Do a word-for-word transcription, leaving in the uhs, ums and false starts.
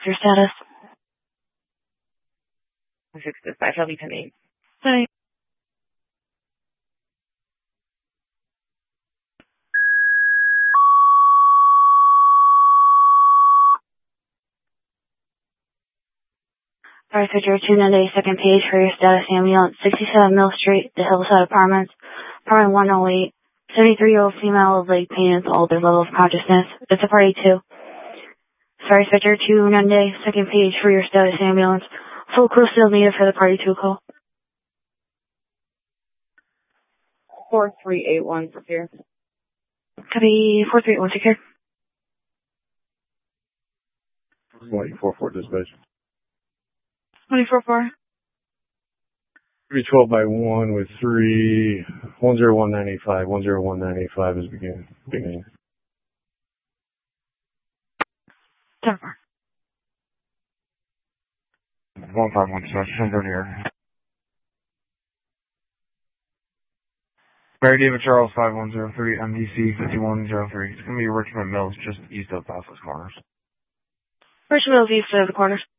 Your status? six to five, I'll be ten. Hi. Fire Switcher two ninety, second page for your status ambulance, sixty-seven Mill Street, the Hillside Apartments, apartment one oh eight, seventy-three-year-old female with leg pain and altered level of consciousness. It's a party two. Fire Switcher two ninety, second page for your status ambulance, full crew still needed for the party two call. four three eight one, here. Copy four three eight one, secure. twenty-four four dispatch. twenty-four four. three twelve by one with three, one zero one nine eight five, one zero one nine eight five is beginning. beginning. ten four. one five one dispatch, ten thirty here. Barry David Charles five one zero three, M D C fifty-one oh three. It's going to be Richmond Mills, just east of Passless Corners. Richmond Mills east of the corners.